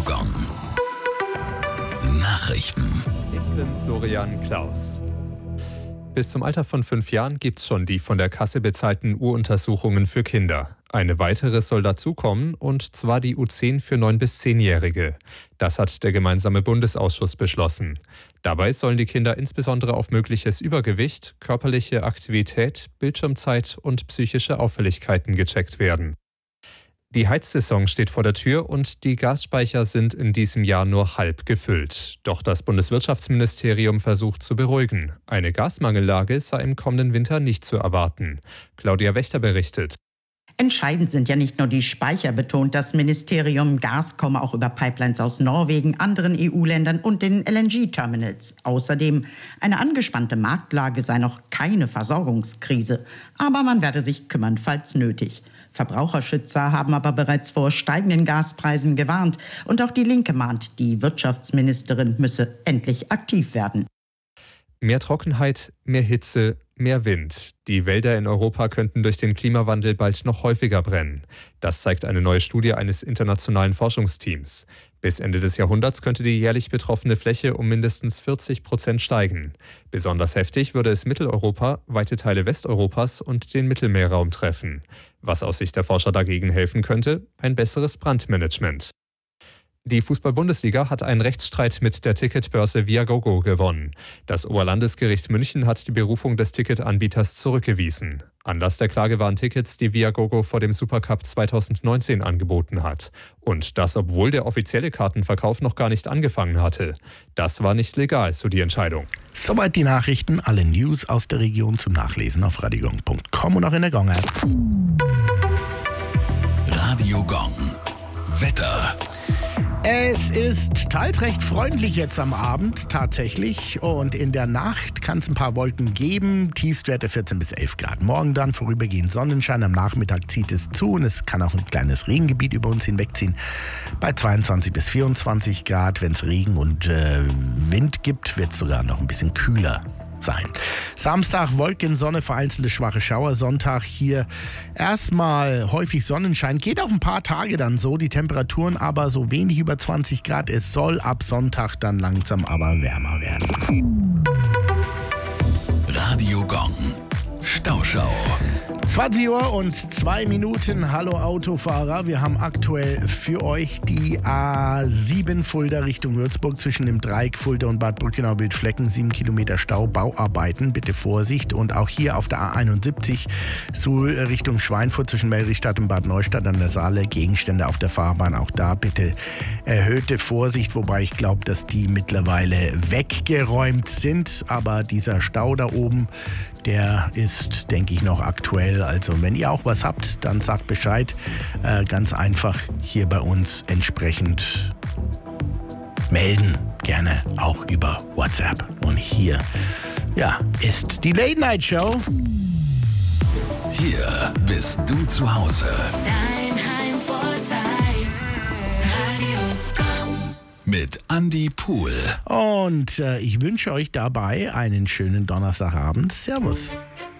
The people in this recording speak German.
Gong. Nachrichten. Ich bin Florian Klaus. Bis zum Alter von 5 Jahren gibt es schon die von der Kasse bezahlten Uruntersuchungen für Kinder. Eine weitere soll dazukommen, und zwar die U10 für 9- bis 10-Jährige. Das hat der gemeinsame Bundesausschuss beschlossen. Dabei sollen die Kinder insbesondere auf mögliches Übergewicht, körperliche Aktivität, Bildschirmzeit und psychische Auffälligkeiten gecheckt werden. Die Heizsaison steht vor der Tür und die Gasspeicher sind in diesem Jahr nur halb gefüllt. Doch das Bundeswirtschaftsministerium versucht zu beruhigen. Eine Gasmangellage sei im kommenden Winter nicht zu erwarten. Claudia Wächter berichtet. Entscheidend sind ja nicht nur die Speicher, betont das Ministerium. Gas komme auch über Pipelines aus Norwegen, anderen EU-Ländern und den LNG-Terminals. Außerdem, eine angespannte Marktlage sei noch keine Versorgungskrise. Aber man werde sich kümmern, falls nötig. Verbraucherschützer haben aber bereits vor steigenden Gaspreisen gewarnt. Und auch die Linke mahnt, die Wirtschaftsministerin müsse endlich aktiv werden. Mehr Trockenheit, mehr Hitze, mehr Wind. Die Wälder in Europa könnten durch den Klimawandel bald noch häufiger brennen. Das zeigt eine neue Studie eines internationalen Forschungsteams. Bis Ende des Jahrhunderts könnte die jährlich betroffene Fläche um mindestens 40% steigen. Besonders heftig würde es Mitteleuropa, weite Teile Westeuropas und den Mittelmeerraum treffen. Was aus Sicht der Forscher dagegen helfen könnte? Ein besseres Brandmanagement. Die Fußball-Bundesliga hat einen Rechtsstreit mit der Ticketbörse Viagogo gewonnen. Das Oberlandesgericht München hat die Berufung des Ticketanbieters zurückgewiesen. Anlass der Klage waren Tickets, die Viagogo vor dem Supercup 2019 angeboten hat. Und das, obwohl der offizielle Kartenverkauf noch gar nicht angefangen hatte. Das war nicht legal, so die Entscheidung. Soweit die Nachrichten. Alle News aus der Region zum Nachlesen auf radiogong.com und auch in der Gong-App. Radio Gong. Wetter. Es ist teils recht freundlich jetzt am Abend tatsächlich, und in der Nacht kann es ein paar Wolken geben, Tiefstwerte 14 bis 11 Grad. Morgen dann vorübergehend Sonnenschein, am Nachmittag zieht es zu und es kann auch ein kleines Regengebiet über uns hinwegziehen. Bei 22 bis 24 Grad, wenn es Regen und Wind gibt, wird es sogar noch ein bisschen kühler sein. Samstag Wolken, Sonne, vereinzelte schwache Schauer. Sonntag hier erstmal häufig Sonnenschein. Geht auch ein paar Tage dann so. Die Temperaturen aber so wenig über 20 Grad. Es soll ab Sonntag dann langsam aber wärmer werden. Radio Gong. Stauschau. 20 Uhr und 2 Minuten. Hallo Autofahrer. Wir haben aktuell für euch die A7 Fulda Richtung Würzburg zwischen dem Dreieck Fulda und Bad Brückenau-Wildflecken. 7 Kilometer Stau, Bauarbeiten. Bitte Vorsicht. Und auch hier auf der A71 Suhl Richtung Schweinfurt zwischen Melrichstadt und Bad Neustadt an der Saale. Gegenstände auf der Fahrbahn. Auch da bitte erhöhte Vorsicht. Wobei ich glaube, dass die mittlerweile weggeräumt sind. Aber dieser Stau da oben, der ist, denke ich, noch aktuell. Also wenn ihr auch was habt, dann sagt Bescheid. Ganz einfach hier bei uns entsprechend melden. Gerne auch über WhatsApp. Und hier, ja, ist die Late Night Show. Hier bist du zu Hause. Dein Heimvorteil. Radio Gong. Mit Andi Pohl. Und ich wünsche euch dabei einen schönen Donnerstagabend. Servus.